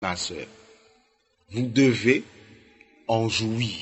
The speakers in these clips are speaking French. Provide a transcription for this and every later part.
ma sœur, vous devez en jouir.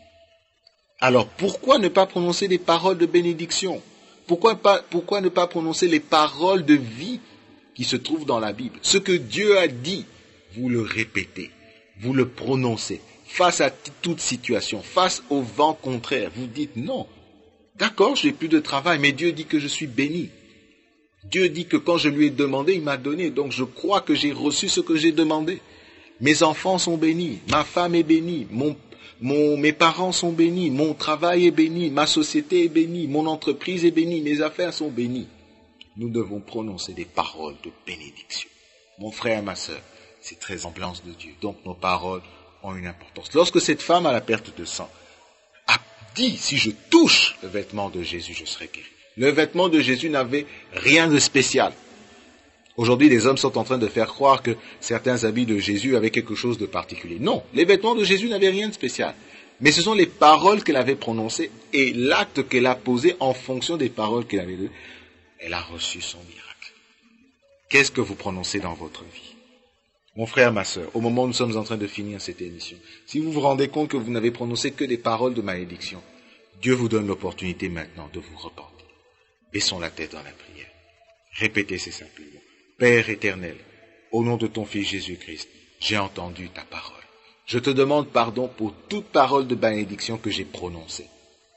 Alors, pourquoi ne pas prononcer des paroles de bénédiction? Pourquoi ne pas prononcer les paroles de vie qui se trouvent dans la Bible? Ce que Dieu a dit, vous le répétez, vous le prononcez. Face à toute situation, face au vent contraire, vous dites non. D'accord, je n'ai plus de travail, mais Dieu dit que je suis béni. Dieu dit que quand je lui ai demandé, il m'a donné. Donc je crois que j'ai reçu ce que j'ai demandé. Mes enfants sont bénis, ma femme est bénie, mes parents sont bénis, mon travail est béni, ma société est bénie, mon entreprise est bénie, mes affaires sont bénies. Nous devons prononcer des paroles de bénédiction. Mon frère, ma sœur, c'est très semblance de Dieu. Donc nos paroles ont une importance. Lorsque cette femme à la perte de sang a dit, si je touche le vêtement de Jésus, je serai guéri. Le vêtement de Jésus n'avait rien de spécial. Aujourd'hui, les hommes sont en train de faire croire que certains habits de Jésus avaient quelque chose de particulier. Non, les vêtements de Jésus n'avaient rien de spécial. Mais ce sont les paroles qu'elle avait prononcées et l'acte qu'elle a posé en fonction des paroles qu'elle avait données. Elle a reçu son miracle. Qu'est-ce que vous prononcez dans votre vie? Mon frère, ma sœur, au moment où nous sommes en train de finir cette émission, si vous vous rendez compte que vous n'avez prononcé que des paroles de malédiction, Dieu vous donne l'opportunité maintenant de vous repentir. Baissons la tête dans la prière. Répétez ces simples mots. Père éternel, au nom de ton Fils Jésus-Christ, j'ai entendu ta parole. Je te demande pardon pour toute parole de bénédiction que j'ai prononcée.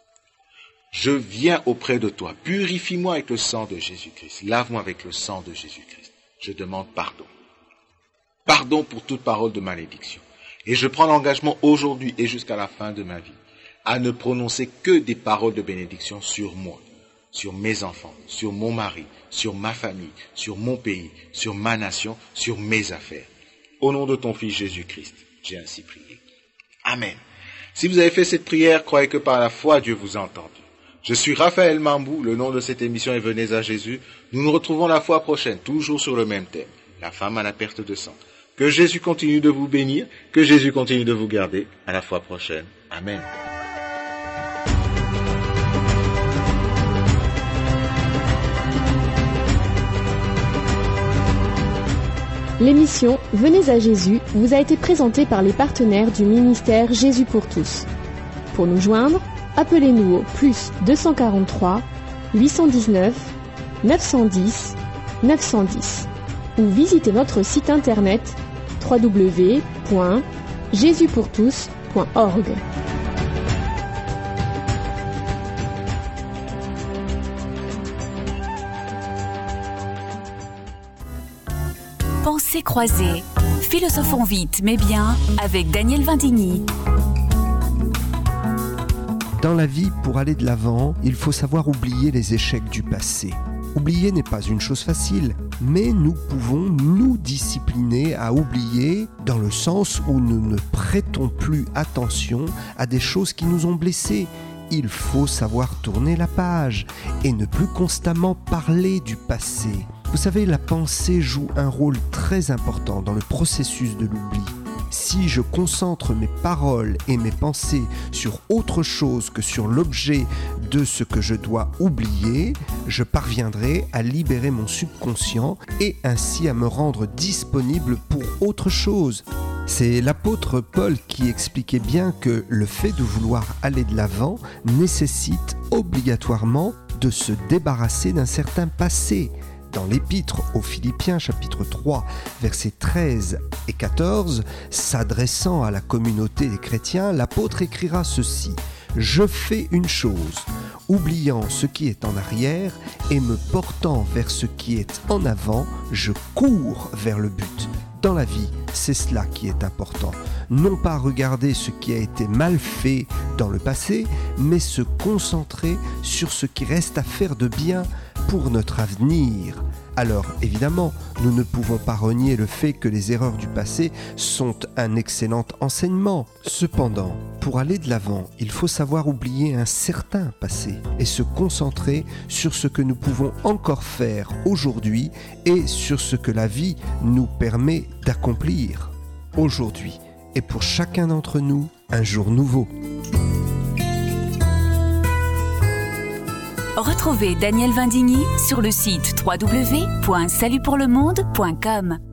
Je viens auprès de toi. Purifie-moi avec le sang de Jésus-Christ. Lave-moi avec le sang de Jésus-Christ. Je demande pardon. Pardon pour toute parole de malédiction. Et je prends l'engagement aujourd'hui et jusqu'à la fin de ma vie à ne prononcer que des paroles de bénédiction sur moi, sur mes enfants, sur mon mari, sur ma famille, sur mon pays, sur ma nation, sur mes affaires. Au nom de ton Fils Jésus-Christ, j'ai ainsi prié. Amen. Si vous avez fait cette prière, croyez que par la foi, Dieu vous a entendu. Je suis Raphaël Mambou, le nom de cette émission est Venez à Jésus. Nous nous retrouvons la fois prochaine, toujours sur le même thème, la femme à la perte de sang. Que Jésus continue de vous bénir, que Jésus continue de vous garder. À la fois prochaine. Amen. L'émission Venez à Jésus vous a été présentée par les partenaires du ministère Jésus pour tous. Pour nous joindre, appelez-nous au plus 243 819 910 910 ou visitez notre site internet www.jesuspourtous.org. Pensées croisées. Philosophons vite mais bien avec Daniel Vindigny. Dans la vie, pour aller de l'avant, il faut savoir oublier les échecs du passé. Oublier n'est pas une chose facile, mais nous pouvons nous discipliner à oublier dans le sens où nous ne prêtons plus attention à des choses qui nous ont blessés. Il faut savoir tourner la page et ne plus constamment parler du passé. Vous savez, la pensée joue un rôle très important dans le processus de l'oubli. Si je concentre mes paroles et mes pensées sur autre chose que sur l'objet de ce que je dois oublier, je parviendrai à libérer mon subconscient et ainsi à me rendre disponible pour autre chose. C'est l'apôtre Paul qui expliquait bien que le fait de vouloir aller de l'avant nécessite obligatoirement de se débarrasser d'un certain passé. Dans l'épître aux Philippiens, chapitre 3, versets 13 et 14, s'adressant à la communauté des chrétiens, l'apôtre écrira ceci : « Je fais une chose, oubliant ce qui est en arrière et me portant vers ce qui est en avant, je cours vers le but. » Dans la vie, c'est cela qui est important. Non pas regarder ce qui a été mal fait dans le passé, mais se concentrer sur ce qui reste à faire de bien pour notre avenir. Alors, évidemment, nous ne pouvons pas renier le fait que les erreurs du passé sont un excellent enseignement. Cependant, pour aller de l'avant, il faut savoir oublier un certain passé et se concentrer sur ce que nous pouvons encore faire aujourd'hui et sur ce que la vie nous permet d'accomplir aujourd'hui. Et pour chacun d'entre nous, un jour nouveau. Retrouvez Daniel Vindigny sur le site www.salutpourlemonde.com.